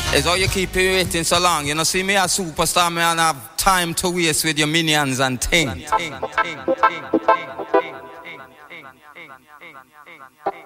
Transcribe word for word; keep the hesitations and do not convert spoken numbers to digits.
It's how you keep you waiting so long. You know, see me as superstar, me and have time to waste with your minions and things.